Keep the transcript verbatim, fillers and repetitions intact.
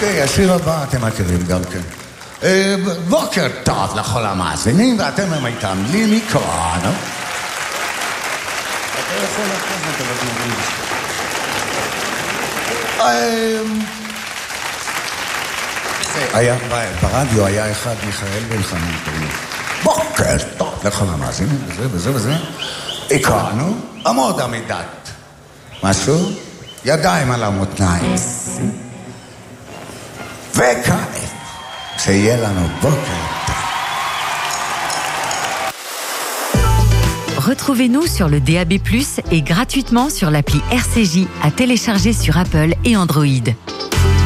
אוקיי, השיר הבא אתם מכירים גם כן. אה, בוקר טוב לכל המאזינים, ואתם הם איתם לי מיקרון. אתה יכול לקחת את הדברים. היה, ברדיו היה אחד, מיכאל בן חנון. בוקר טוב לכל המאזינים, וזה וזה וזה. הכרנו, עמוד עמידת. משהו? ידיים על המותניים. וכאן, שיהיה לנו בוקר טוב. Retrouvez-nous sur le D A B plus, et gratuitement sur l'appli R C J à télécharger sur Apple et Android.